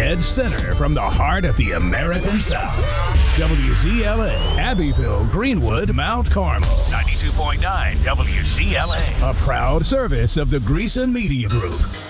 dead center from the heart of the American South. WZLA, Abbeville, Greenwood, Mount Carmel. 92.9 WZLA. A proud service of the Greason Media Group.